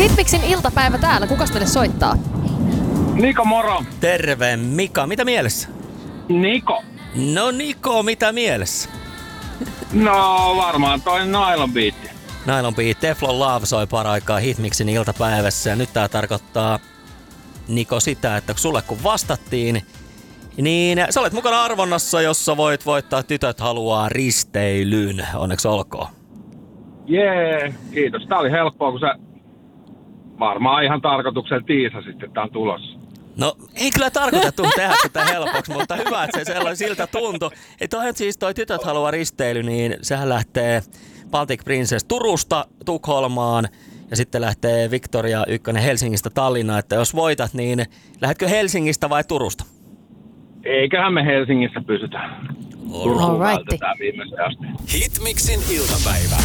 Hitmixin iltapäivä täällä. Kukas meille soittaa? Niko, moro. Terve, Mika. Mitä mielessä? Niko. No Niko, mitä mielessä? No varmaan toi Nylon Beat. Nylon Beat, Teflon Love soi paraikaa Hitmixin iltapäivässä. Ja nyt tää tarkoittaa, Niko, sitä, että sulle kun vastattiin, niin sä olet mukana arvonnassa, jossa voit voittaa Tytöt haluaa risteilyn. Onneksi olkoon. Jee, kiitos. Tää oli helppoa, kun sä varmaan ihan tarkoituksella tiisasit, että tää on tulossa. No ei kyllä tarkoitettu tehdä tätä helpoksi, mutta hyvä, että se sellainen siltä tuntui. Siis toi Tytöt haluaa risteily, niin sehän lähtee Baltic Princess Turusta Tukholmaan ja sitten lähtee Victoria 1 Helsingistä Tallinnaan. Että jos voitat, niin lähdetkö Helsingistä vai Turusta? Eiköhän me Helsingissä pysytä. Turkuun Alrighty. vältetään viimeisen asti. Hitmixin iltapäivä.